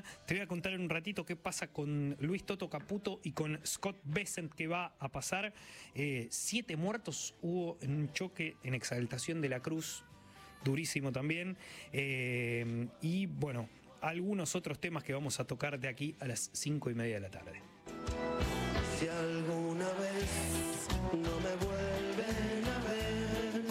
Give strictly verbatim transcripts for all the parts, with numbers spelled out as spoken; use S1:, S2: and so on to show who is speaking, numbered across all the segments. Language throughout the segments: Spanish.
S1: Argentina. Te voy a contar en un ratito qué pasa con Luis Toto Caputo y con Scott Bessent, qué va a pasar. Eh, siete muertos hubo en un choque en Exaltación de la Cruz, durísimo también. Eh, y bueno, algunos otros temas que vamos a tocar de aquí a las cinco y media de la tarde.
S2: Si alguna vez no me vuelven a ver,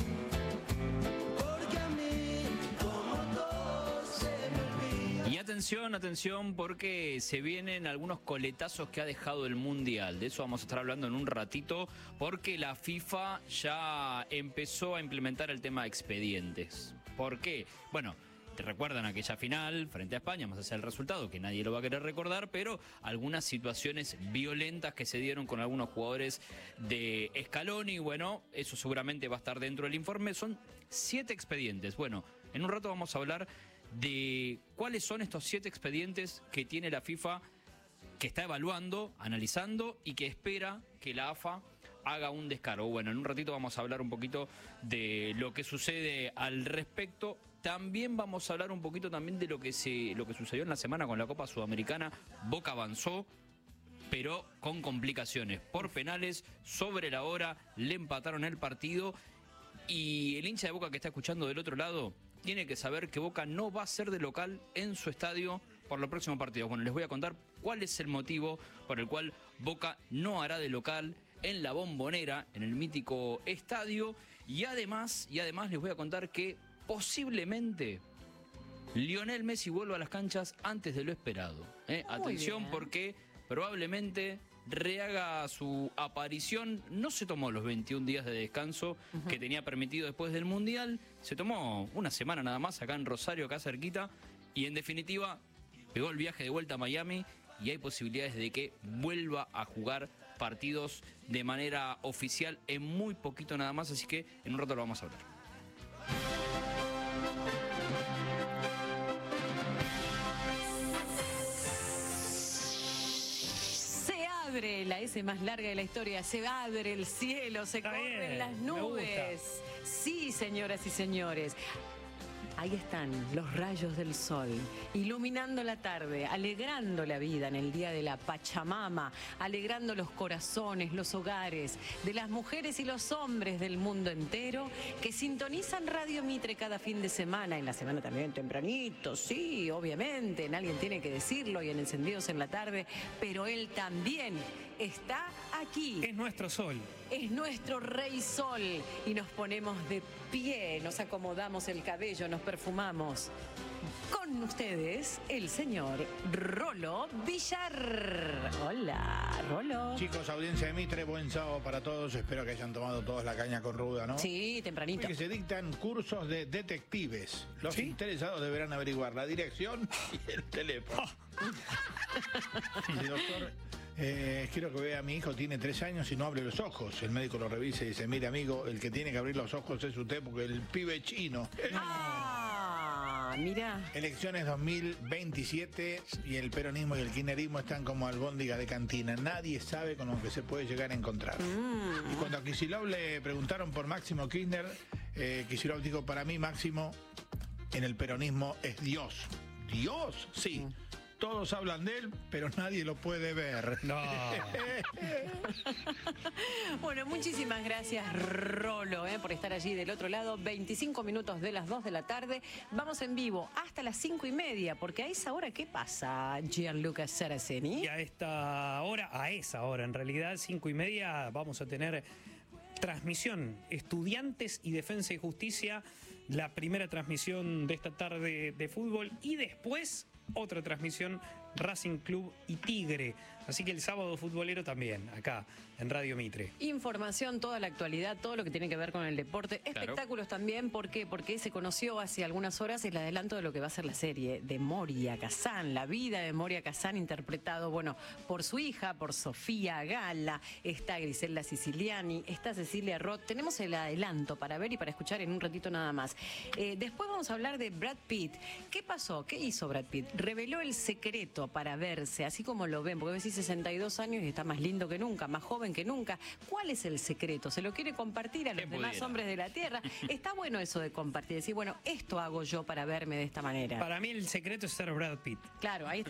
S2: porque a mí como todo se me olvida.
S3: Y atención, atención, porque se vienen algunos coletazos que ha dejado el Mundial. De eso vamos a estar hablando en un ratito, porque la FIFA ya empezó a implementar el tema de expedientes. ¿Por qué? Bueno, te recuerdan aquella final frente a España, más allá del resultado, que nadie lo va a querer recordar, pero algunas situaciones violentas que se dieron con algunos jugadores de Scaloni. Bueno, eso seguramente va a estar dentro del informe. Son siete expedientes. Bueno, en un rato vamos a hablar de cuáles son estos siete expedientes que tiene la FIFA, que está evaluando, analizando y que espera que la A F A haga un descargo. Bueno, en un ratito vamos a hablar un poquito de lo que sucede al respecto. También vamos a hablar un poquito también de lo que se lo que sucedió en la semana con la Copa Sudamericana. Boca avanzó, pero con complicaciones. Por penales, sobre la hora, le empataron el partido. Y el hincha de Boca que está escuchando del otro lado tiene que saber que Boca no va a ser de local en su estadio por los próximos partidos. Bueno, les voy a contar cuál es el motivo por el cual Boca no hará de local en la Bombonera, en el mítico estadio. Y además, y además les voy a contar que posiblemente Lionel Messi vuelva a las canchas antes de lo esperado. ¿eh? Atención, bien, porque probablemente rehaga su aparición. No se tomó los veintiún días de descanso uh-huh. que tenía permitido después del Mundial. Se tomó una semana nada más acá en Rosario, acá cerquita. Y en definitiva, pegó el viaje de vuelta a Miami y hay posibilidades de que vuelva a jugar partidos de manera oficial en muy poquito nada más. Así que en un rato lo vamos a hablar.
S4: La S más larga de la historia, se abre el cielo, se
S1: Está
S4: corren
S1: bien,
S4: las nubes. Sí, señoras y señores. Ahí están los rayos del sol, iluminando la tarde, alegrando la vida en el día de la Pachamama, alegrando los corazones, los hogares de las mujeres y los hombres del mundo entero que sintonizan Radio Mitre cada fin de semana, en la semana también tempranito, sí, obviamente, alguien tiene que decirlo, y en Encendidos en la Tarde, pero él también está aquí.
S1: Es nuestro sol.
S4: Es nuestro rey sol y nos ponemos de pie, nos acomodamos el cabello, nos perfumamos. Con ustedes, el señor Rolo Villar. Hola, Rolo.
S5: Chicos, audiencia de Mitre, buen sábado para todos. Espero que hayan tomado todos la caña con ruda, ¿no?
S4: Sí, tempranito.
S5: Que se dictan cursos de detectives. Los
S1: ¿Sí?
S5: interesados deberán averiguar la dirección y el teléfono. Sí, doctor. Eh, quiero que vea a mi hijo, tiene tres años y no abre los ojos. El médico lo revisa y dice: mire, amigo, el que tiene que abrir los ojos es usted porque el pibe es chino.
S4: Ah, mira.
S5: Elecciones dos mil veintisiete y el peronismo y el kirchnerismo están como albóndiga de cantina. Nadie sabe con lo que se puede llegar a encontrar. Mm. Y cuando a Kicillof le preguntaron por Máximo Kirchner, eh, Kicillof dijo: para mí Máximo en el peronismo es Dios. ¿Dios? Sí. Mm. Todos hablan de él, pero nadie lo puede ver.
S1: No.
S4: Bueno, muchísimas gracias, Rolo, eh, por estar allí del otro lado. veinticinco minutos de las dos de la tarde. Vamos en vivo hasta las cinco y media, porque a esa hora, ¿qué pasa, Gianluca Saraceni?
S1: Y a esta hora, a esa hora en realidad, cinco y media, vamos a tener transmisión Estudiantes y Defensa y Justicia, la primera transmisión de esta tarde de fútbol, y después otra transmisión Racing Club y Tigre. Así que el sábado futbolero también, acá en Radio Mitre.
S4: Información, toda la actualidad, todo lo que tiene que ver con el deporte. Espectáculos claro. también, ¿por qué? Porque se conoció hace algunas horas el adelanto de lo que va a ser la serie de Moria Kazan, la vida de Moria Kazan, interpretado, bueno, por su hija, por Sofía Gala, está Griselda Siciliani, está Cecilia Roth. Tenemos el adelanto para ver y para escuchar en un ratito nada más. Eh, después vamos a hablar de Brad Pitt. ¿Qué pasó? ¿Qué hizo Brad Pitt? Reveló el secreto para verse, así como lo ven, porque ves sesenta y dos años y está más lindo que nunca, más joven que nunca. ¿Cuál es el secreto? ¿Se lo quiere compartir a los demás pudiera? hombres de la Tierra? Está bueno eso de compartir, decir, bueno, esto hago yo para verme de esta manera.
S1: Para mí el secreto es ser Brad Pitt.
S4: Claro, ahí está.